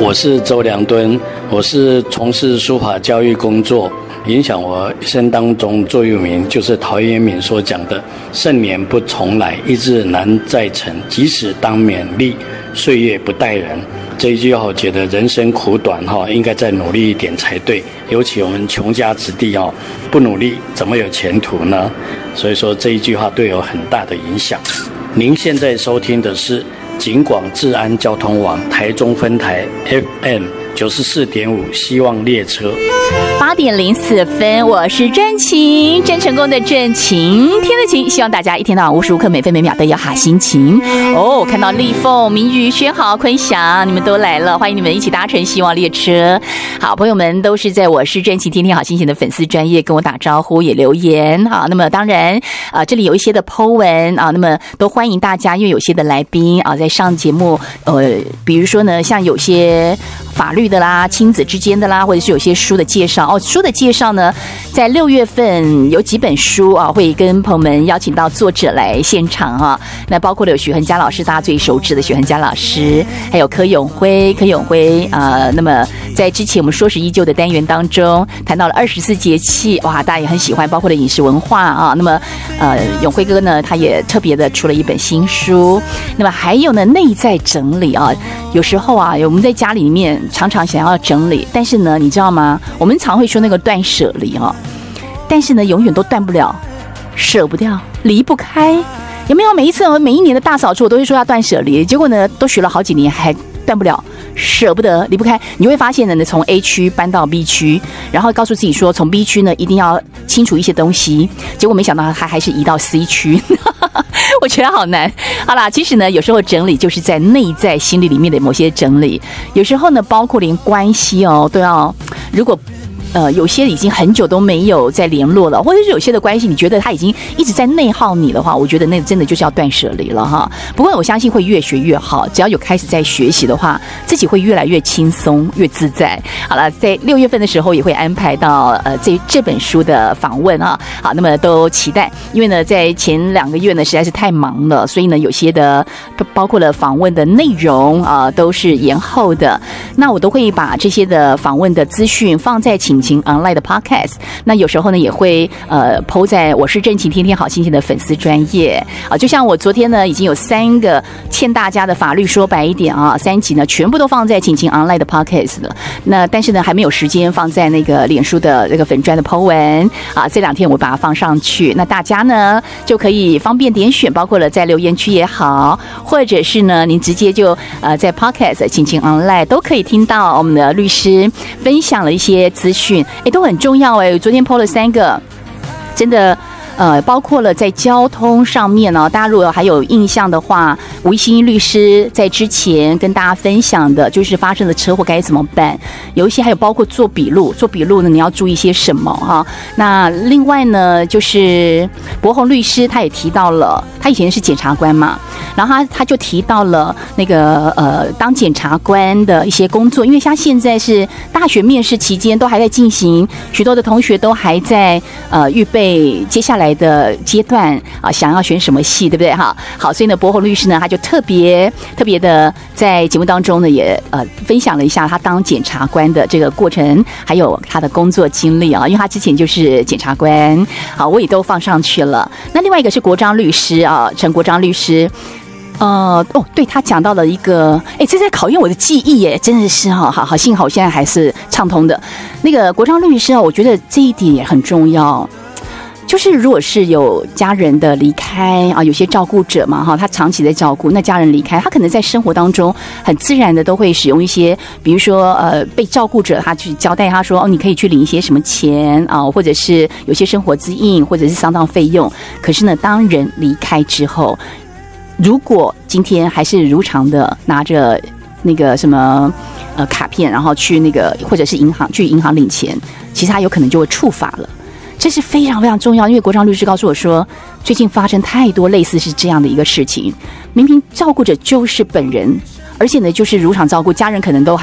我是周良敦，我是从事书法教育工作，影响我一生当中座右铭就是陶渊明所讲的盛年不重来，一日难再晨，即使当勉励，岁月不待人。这一句话我觉得人生苦短应该再努力一点才对，尤其我们穷家子弟不努力怎么有前途呢？所以说这一句话对我很大的影响。您现在收听的是警广治安交通网台中分台 FM 94.5希望列车。 8点04分，我是郑晴，郑成功的郑晴，天的晴，希望大家一天到晚无时无刻每分每秒都有好心情哦。看到丽凤、明宇、轩豪、坤祥，你们都来了，欢迎你们一起搭乘希望列车。好，朋友们都是在我是郑晴天天好心情的粉丝专页跟我打招呼，也留言。好，那么当然这里有一些的 po 文那么都欢迎大家，因为有些的来宾在上节目比如说呢，像有些法律的啦、亲子之间的啦，或者是有些书的介绍书的介绍呢，在6月份有几本书会跟朋友们邀请到作者来现场那包括了有许恒嘉老师，大家最熟知的许恒嘉老师，还有柯永辉那么在之前我们说是依旧的单元当中谈到了24节气，哇，大家也很喜欢，包括了饮食文化那么永辉哥呢，他也特别的出了一本新书。那么还有呢，内在整理有时候我们在家里面常常想要整理，但是呢，你知道吗？我们常会说那个断舍离但是呢，永远都断不了，舍不掉，离不开。有没有每一年的大扫除，我都会说要断舍离，结果呢，都学了好几年还断不了，舍不得，离不开。你会发现呢，从 A 区搬到 B 区，然后告诉自己说，从 B 区呢一定要清除一些东西，结果没想到他还是移到 C 区。我觉得好难。好啦，其实呢，有时候整理就是在内在心理里面的某些整理，有时候呢，包括连关系都要，如果有些已经很久都没有再联络了，或者是有些的关系你觉得他已经一直在内耗你的话，我觉得那真的就是要断舍离了不过我相信会越学越好，只要有开始在学习的话，自己会越来越轻松越自在。好了，在6月份的时候也会安排到这本书的访问好，那么都期待，因为呢在前2个月呢实在是太忙了，所以呢有些的包括了访问的内容都是延后的，那我都会把这些的访问的资讯放在请online 的 podcast， 那有时候呢也会po 在我是郑晴天天好心情的粉丝专页就像我昨天呢已经有3个欠大家的法律说白一点3集呢全部都放在晴 online 的 podcast 了，那但是呢还没有时间放在那个脸书的那个粉专的 po 文这2天我把它放上去，那大家呢就可以方便点选，包括了在留言区也好，或者是呢您直接就在 podcast 晴 online 都可以听到我们的律师分享了一些资讯，都很重要昨天 po 了3个，真的包括了在交通上面大家如果还有印象的话，吴一新律师在之前跟大家分享的就是发生了车祸该怎么办，有一些还有包括做笔录呢你要注意些什么那另外呢就是博宏律师他也提到了，他以前是检察官嘛，然后他就提到了那个当检察官的一些工作，因为像现在是大学面试期间都还在进行，许多的同学都还在预备接下来的阶段想要选什么系，对不对好，所以呢博宏律师呢他就特别的在节目当中呢也分享了一下他当检察官的这个过程，还有他的工作经历因为他之前就是检察官好，我也都放上去了。那另外一个是国章律师陈国章律师对，他讲到了一个这在考验我的记忆耶，真的是好幸好我现在还是畅通的。那个国章律师我觉得这一点也很重要，就是如果是有家人的离开有些照顾者嘛他长期在照顾，那家人离开，他可能在生活当中很自然的都会使用一些，比如说被照顾者他去交代他说你可以去领一些什么钱或者是有些生活资应或者是丧葬费用，可是呢当人离开之后，如果今天还是如常的拿着那个什么卡片，然后去那个或者是去银行领钱，其实他有可能就会触法了。这是非常非常重要，因为国章律师告诉我说，最近发生太多类似是这样的一个事情，明明照顾者就是本人，而且呢就是如常照顾，家人可能都